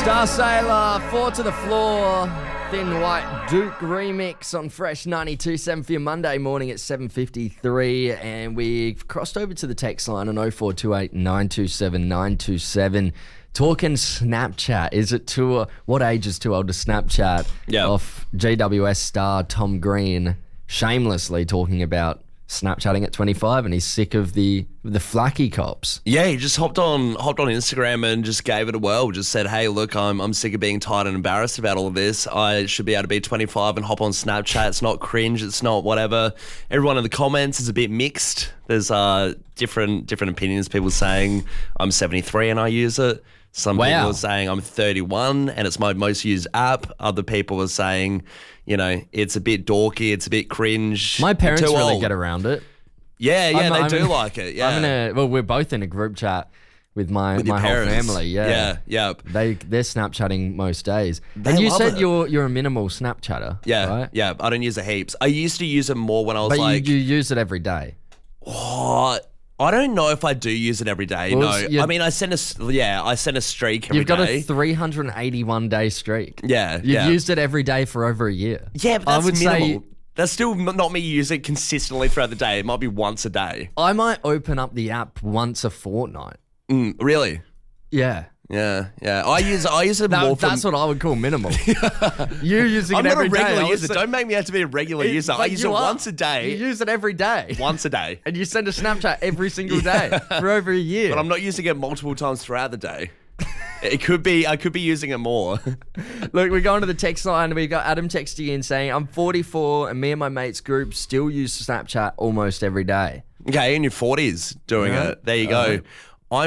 Star Sailor, 4 to the Floor, Thin White Duke remix on Fresh 92.7 for your Monday morning at 7:53, and we've crossed over to the text line on 0428 927 927. Talking Snapchat, is it what age is too old to Snapchat? Yeah. Off GWS star Tom Green shamelessly talking about Snapchatting at 25, and he's sick of the flaky cops. Yeah, he just hopped on Instagram and just gave it a whirl. Just said, "Hey, look, I'm sick of being tired and embarrassed about all of this. I should be able to be 25 and hop on Snapchat. It's not cringe. It's not whatever." Everyone in the comments is a bit mixed. There's different opinions. People saying I'm 73 and I use it. Some people are saying I'm 31 and it's my most used app. Other people are saying, it's a bit dorky, it's a bit cringe. My parents too really old. get around it. Yeah, they do like it. Yeah, we're both in a group chat with my whole parents. family. Yeah. They're Snapchatting most days. And you said you're a minimal Snapchatter. Yeah, right? yeah. I don't use it heaps. I used to use it more when I was But you use it every day. What? I don't know if I do use it every day. Well, no, I mean I send a streak every day. You've got a 381 day streak. Yeah, You've used it every day for over a year. Yeah, but that's I would minimal. say That's still not me using it consistently throughout the day. It might be once a day. I might open up the app once a fortnight. Really? Yeah. Yeah. I use it more. That's what I would call minimal. You using I'm it not every a regular day. user. Don't make me have to be a regular user. I use it once a day. You use it every day. Once a day. And you send a Snapchat every single day for over a year. But I'm not using it multiple times throughout the day. I could be using it more. Look, we're going to the text line and we've got Adam texting in saying, I'm 44 and me and my mates group still use Snapchat almost every day. Okay, in your 40s doing it. There you go. I'm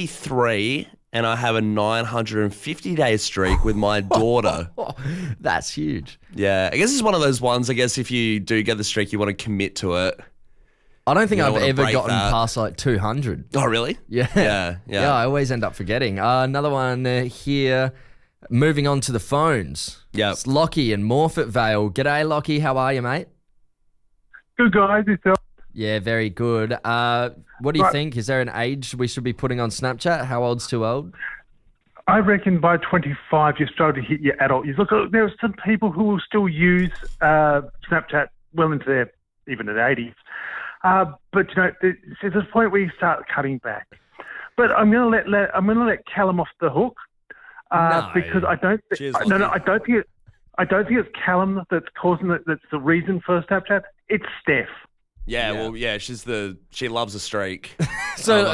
53 and I have a 950-day streak with my daughter. That's huge. Yeah, I guess it's one of those ones, I guess if you do get the streak, you want to commit to it. I don't think I've ever gotten that. past like 200. Oh, really? Yeah. Yeah, I always end up forgetting. Another one here, moving on to the phones. Yeah. It's Lockie in Morfett Vale. G'day, Lockie. How are you, mate? Good, guys. Yourself? Yeah, very good. What do you think? Is there an age we should be putting on Snapchat? How old's too old? I reckon by 25 you start to hit your adult years. Look, there are some people who will still use Snapchat well into their even their 80s. But there's a point where you start cutting back. But I'm going to let Callum off the hook because I don't think it's Callum that's causing it. That's the reason for Snapchat. It's Steph. Yeah, well, yeah, she loves a streak. So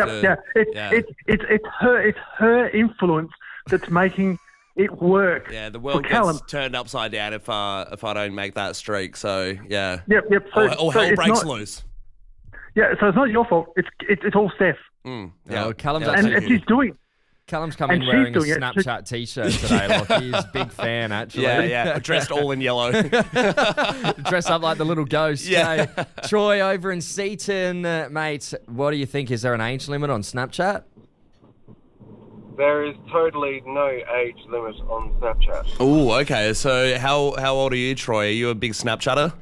it's her influence that's making it work. Yeah, the world gets turned upside down if I don't make that streak. So yeah. Yep. So hell breaks loose. Yeah, so it's not your fault. It's all Steph. Yeah, Callum's and she's doing. Callum's come in wearing a Snapchat T-shirt today. Like he's a big fan, actually. Yeah. Dressed all in yellow. Dressed up like the little ghost. Yeah. Troy over in Seaton, mate. What do you think? Is there an age limit on Snapchat? There is totally no age limit on Snapchat. Oh, okay. So how old are you, Troy? Are you a big Snapchatter?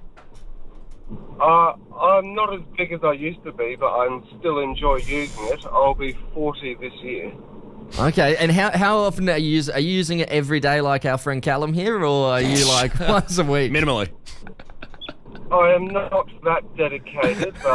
I'm not as big as I used to be, but I still enjoy using it. I'll be 40 this year. Okay, and how often are you using it every day like our friend Callum here, or are you like once a week? Minimally. I am not that dedicated, but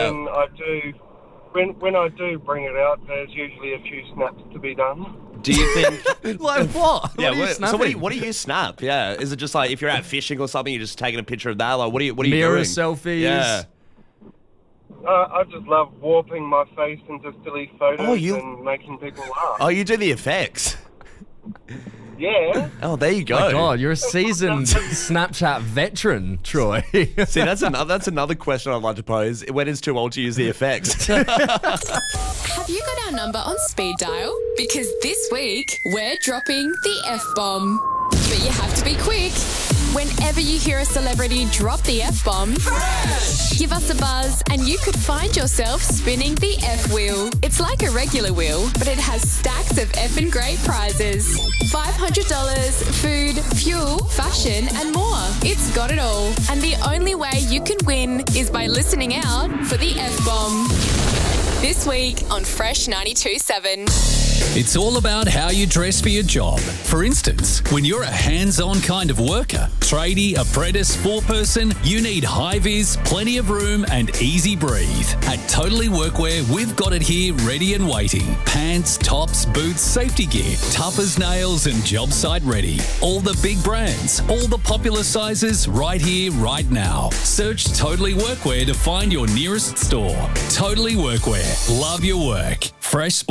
when I do bring it out, there's usually a few snaps to be done. Do you think... Like what? So what do you snap? Yeah, is it just like if you're out fishing or something, you're just taking a picture of that? Like what are you Mirror doing? selfies. Yeah. I just love warping my face into silly photos and making people laugh. Oh, you do the effects. Yeah. Oh, there you go. Oh my God, you're a seasoned Snapchat veteran, Troy. See, that's another question I'd like to pose. When is too old to use the effects? Have you got our number on speed dial? Because this week, we're dropping the F-bomb. But you have to be quick. Whenever you hear a celebrity drop the F-bomb, give us a buzz and you could find yourself spinning the F-wheel. It's like a regular wheel, but it has stacks of effing great prizes. $500, food, fuel, fashion, and more. It's got it all. And the only way you can win is by listening out for the F-bomb. This week on Fresh 92.7. It's all about how you dress for your job. For instance, when you're a hands-on kind of worker, tradie, apprentice, four-person, you need high-vis, plenty of room and easy breathe. At Totally Workwear, we've got it here ready and waiting. Pants, tops, boots, safety gear, tough as nails and job site ready. All the big brands, all the popular sizes right here, right now. Search Totally Workwear to find your nearest store. Totally Workwear. Love your work. Fresh